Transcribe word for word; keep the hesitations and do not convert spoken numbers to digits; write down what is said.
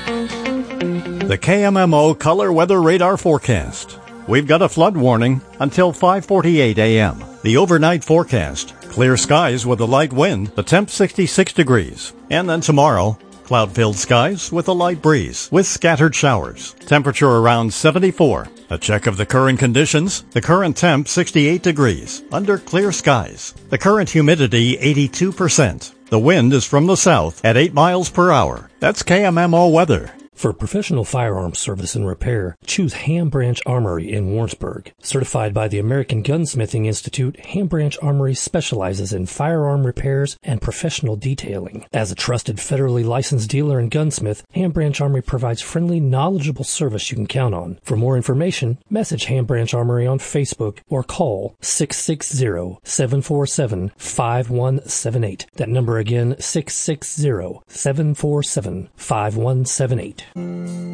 The K M M O Color Weather Radar Forecast. We've got a flood warning until five forty-eight a.m. The overnight forecast, clear skies with a light wind, the temp sixty-six degrees. And then tomorrow, cloud-filled skies with a light breeze with scattered showers. Temperature around seventy-four. A check of the current conditions. The current temp sixty-eight degrees under clear skies. The current humidity eighty-two percent. The wind is from the south at eight miles per hour. That's K M M O weather. For professional firearms service and repair, choose Ham Branch Armory in Warrensburg. Certified by the American Gunsmithing Institute, Ham Branch Armory specializes in firearm repairs and professional detailing. As a trusted federally licensed dealer and gunsmith, Ham Branch Armory provides friendly, knowledgeable service you can count on. For more information, message Ham Branch Armory on Facebook or call six six zero, seven four seven, five one seven eight. That number again, six six zero, seven four seven, five one seven eight.